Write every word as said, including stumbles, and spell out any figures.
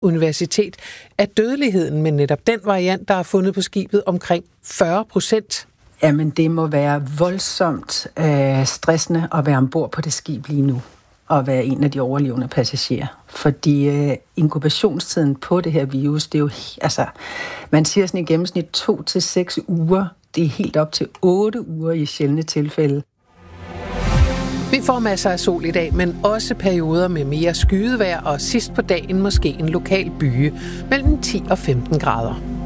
Universitet er dødeligheden med netop den variant, der er fundet på skibet, omkring fyrre procent. Jamen, det må være voldsomt øh, stressende at være ombord på det skib lige nu, og være en af de overlevende passagerer. Fordi øh, inkubationstiden på det her virus, det er jo, altså, man siger sådan i gennemsnit to til seks uger. Det er helt op til otte uger i sjældne tilfælde. Vi får masser af sol i dag, men også perioder med mere skydevejr, og sidst på dagen måske en lokal byge mellem ti og femten grader.